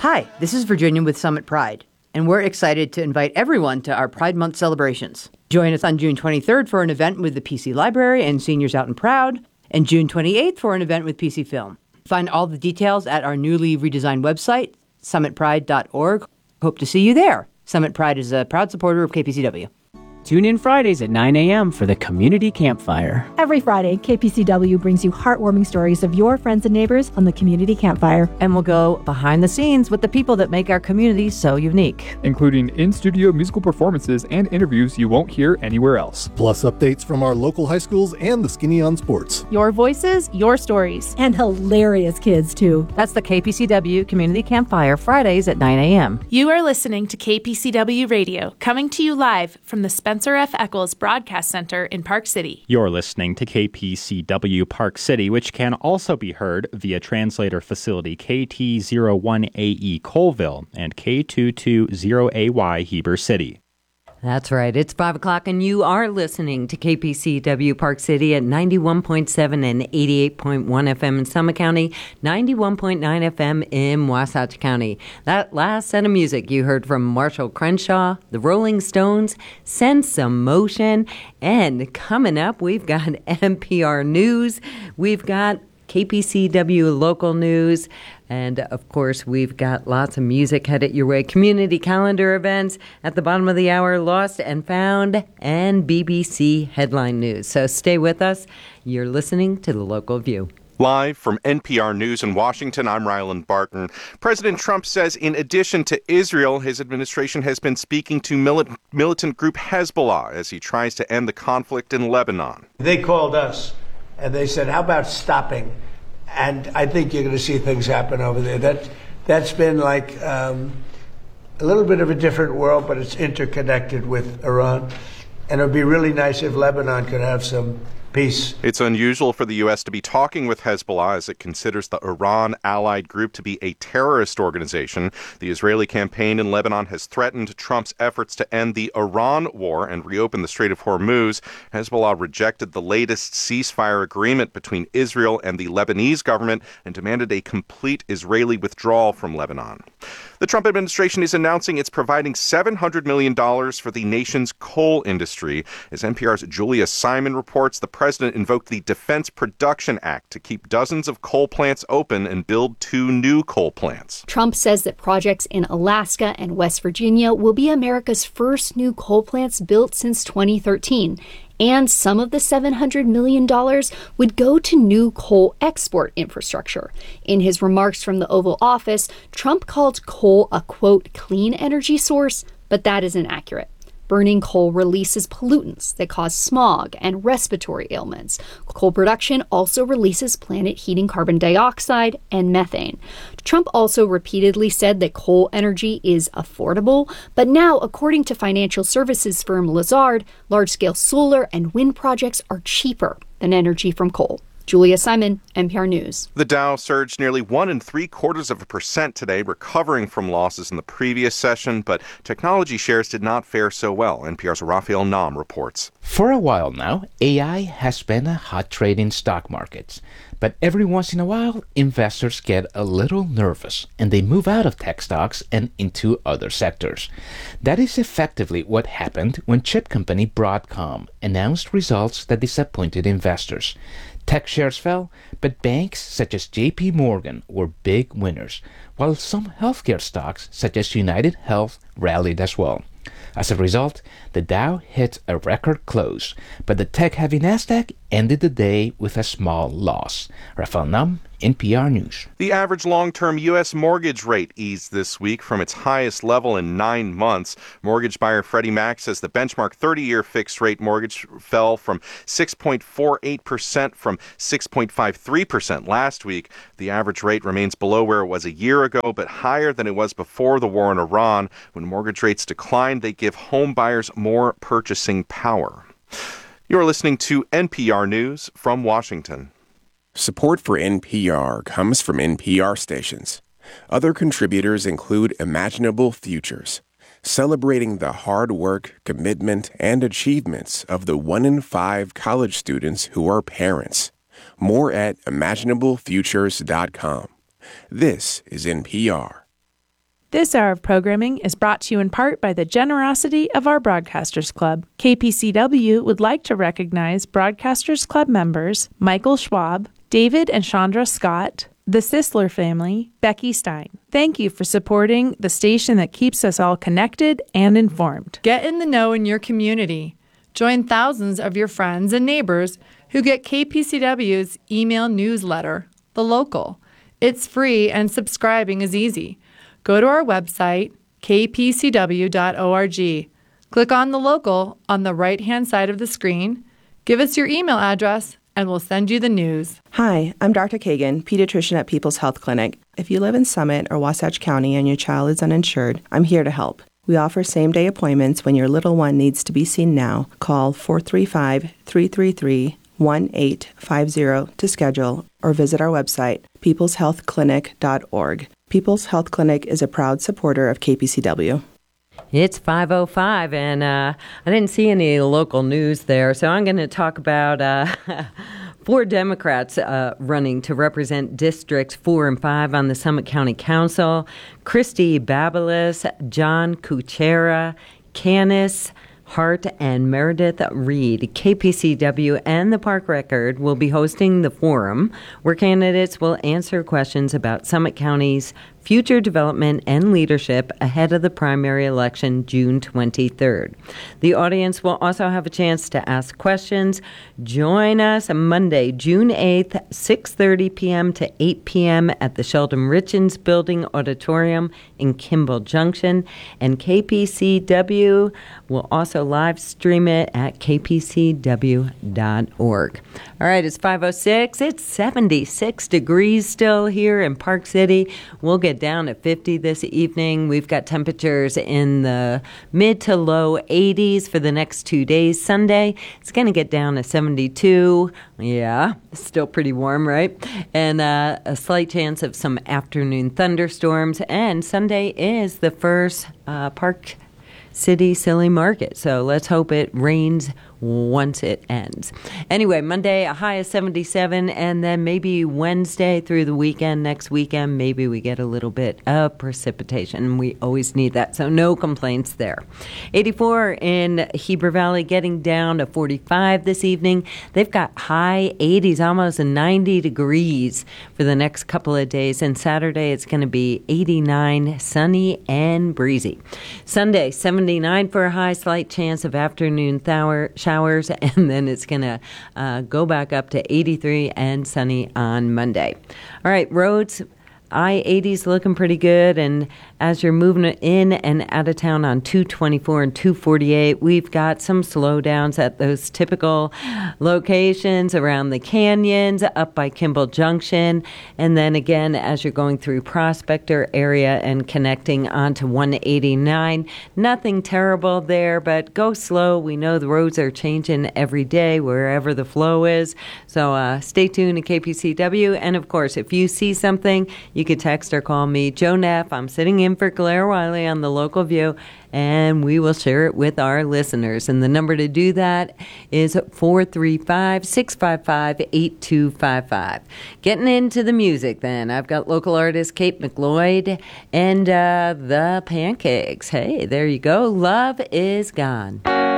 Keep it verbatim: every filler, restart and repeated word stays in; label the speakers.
Speaker 1: Hi, this is Virginia with Summit Pride, and we're excited to invite everyone to our Pride Month celebrations. Join us on June twenty-third for an event with the P C Library and Seniors Out and Proud, and June twenty-eighth for an event with P C Film. Find all the details at our newly redesigned website, summit pride dot org. Hope to see you there. Summit Pride is a proud supporter of K P C W.
Speaker 2: Tune in Fridays at nine a.m. for the Community Campfire.
Speaker 3: Every Friday, K P C W brings you heartwarming stories of your friends and neighbors on the Community Campfire.
Speaker 1: And we'll go behind the scenes with the people that make our community so unique,
Speaker 4: including in-studio musical performances and interviews you won't hear anywhere else.
Speaker 5: Plus updates from our local high schools and the Skinny on Sports.
Speaker 6: Your voices, your stories.
Speaker 3: And hilarious kids, too.
Speaker 1: That's the K P C W Community Campfire, Fridays at nine a.m.
Speaker 6: You are listening to K P C W Radio, coming to you live from the Spencer F. Eccles Broadcast Center in Park City.
Speaker 7: You're listening to K P C W Park City, which can also be heard via translator facility K T zero one A E Colville and K two two zero A Y Heber City.
Speaker 1: That's right. It's five o'clock, and you are listening to K P C W Park City at ninety-one point seven and eighty-eight point one F M in Summit County, ninety-one point nine F M in Wasatch County. That last set of music you heard from Marshall Crenshaw, the Rolling Stones, Sense Some Motion, and coming up, we've got N P R News. We've got K P C W local news. And, of course, we've got lots of music headed your way. Community calendar events at the bottom of the hour, Lost and Found, and B B C headline news. So stay with us. You're listening to The Local View.
Speaker 8: Live from N P R News in Washington, I'm Ryland Barton. President Trump says in addition to Israel, his administration has been speaking to milit- militant group Hezbollah as he tries to end the conflict in Lebanon.
Speaker 9: They called us and they said, how about stopping? And I think you're going to see things happen over there. That, that's been like um, a little bit of a different world, but it's interconnected with Iran. And it would be really nice if Lebanon could have some peace.
Speaker 8: It's unusual for the U S to be talking with Hezbollah as it considers the Iran-allied group to be a terrorist organization. The Israeli campaign in Lebanon has threatened Trump's efforts to end the Iran war and reopen the Strait of Hormuz. Hezbollah rejected the latest ceasefire agreement between Israel and the Lebanese government and demanded a complete Israeli withdrawal from Lebanon. The Trump administration is announcing it's providing seven hundred million dollars for the nation's coal industry. As N P R's Julia Simon reports, the president invoked the Defense Production Act to keep dozens of coal plants open and build two new coal plants.
Speaker 10: Trump says that projects in Alaska and West Virginia will be America's first new coal plants built since twenty thirteen. And some of the seven hundred million dollars would go to new coal export infrastructure. In his remarks from the Oval Office, Trump called coal a, quote, clean energy source, but that isn't accurate. Burning coal releases pollutants that cause smog and respiratory ailments. Coal production also releases planet-heating carbon dioxide and methane. Trump also repeatedly said that coal energy is affordable, but now, according to financial services firm Lazard, large-scale solar and wind projects are cheaper than energy from coal. Julia Simon, N P R News.
Speaker 8: The Dow surged nearly one and three quarters of a percent today, recovering from losses in the previous session, but technology shares did not fare so well. N P R's Raphael Nam reports.
Speaker 11: For a while now, A I has been a hot trade in stock markets. But every once in a while, investors get a little nervous and they move out of tech stocks and into other sectors. That is effectively what happened when chip company Broadcom announced results that disappointed investors. Tech shares fell, but banks such as J P Morgan were big winners, while some healthcare stocks such as United Health rallied as well. As a result, the Dow hit a record close, but the tech-heavy Nasdaq ended the day with a small loss. Rafael Nam, N P R News.
Speaker 8: The average long-term U S mortgage rate eased this week from its highest level in nine months. Mortgage buyer Freddie Mac says the benchmark thirty-year fixed-rate mortgage fell from six point four eight percent from six point five three percent last week. The average rate remains below where it was a year ago, but higher than it was before the war in Iran. When mortgage rates decline, they give home buyers more purchasing power. You're listening to N P R News from Washington.
Speaker 12: Support for N P R comes from N P R stations. Other contributors include Imaginable Futures, celebrating the hard work, commitment, and achievements of the one in five college students who are parents. More at imaginable futures dot com. This is N P R.
Speaker 6: This hour of programming is brought to you in part by the generosity of our Broadcasters Club. K P C W would like to recognize Broadcasters Club members Michael Schwab, David and Chandra Scott, the Sisler family, Becky Stein. Thank you for supporting the station that keeps us all connected and informed.
Speaker 13: Get in the know in your community. Join thousands of your friends and neighbors who get K P C W's email newsletter, The Local. It's free and subscribing is easy. Go to our website, k p c w dot org. Click on The Local on the right-hand side of the screen. Give us your email address, and we'll send you the news.
Speaker 14: Hi, I'm Doctor Kagan, pediatrician at People's Health Clinic. If you live in Summit or Wasatch County and your child is uninsured, I'm here to help. We offer same-day appointments when your little one needs to be seen now. Call four three five, three three three, one eight five zero to schedule or visit our website, peoples health clinic dot org. People's Health Clinic is a proud supporter of K P C W.
Speaker 1: It's five oh five, and uh, I didn't see any local news there, so I'm going to talk about uh, four Democrats uh, running to represent Districts four and five on the Summit County Council. Christy Babelis, John Kuchera, Canis Hart, and Meredith Reed. K P C W and the Park Record will be hosting the forum where candidates will answer questions about Summit County's future development and leadership ahead of the primary election June twenty-third. The audience will also have a chance to ask questions. Join us on Monday, June eighth, six thirty p.m. to eight p.m. at the Sheldon Richens Building Auditorium in Kimball Junction. And K P C W will also live stream it at k p c w dot org. All right, it's five oh six. It's seventy-six degrees still here in Park City. We'll get down at fifty this evening. We've got temperatures in the mid to low eighties for the next two days. Sunday, it's going to get down to seventy-two. Yeah, still pretty warm, right? And uh, a slight chance of some afternoon thunderstorms. And Sunday is the first uh, Park City Silly Market. So let's hope it rains once it ends. Anyway, Monday, a high of seventy-seven, and then maybe Wednesday through the weekend, next weekend, maybe we get a little bit of precipitation. We always need that, so no complaints there. eighty-four in Heber Valley, getting down to forty-five this evening. They've got high eighties, almost ninety degrees for the next couple of days, and Saturday it's going to be eighty-nine, sunny and breezy. Sunday, seventy-nine for a high, slight chance of afternoon shower showers, and then it's going to uh, go back up to eighty-three and sunny on Monday. All right, roads, I eighty's looking pretty good, and as you're moving in and out of town on two twenty-four and two forty-eight, we've got some slowdowns at those typical locations around the canyons, up by Kimball Junction, and then again as you're going through Prospector area and connecting onto one eighty-nine. Nothing terrible there, but go slow. We know the roads are changing every day wherever the flow is, so uh, stay tuned to K P C W, and of course, if you see something, you can text or call me, Joe Neff. I'm sitting in for Claire Wiley on the Local View, and we will share it with our listeners. And the number to do that is four three five, six five five, eight two five five. Getting into the music then, I've got local artist Kate McLeod and uh, the Pancakes. Hey, there you go. Love is Gone.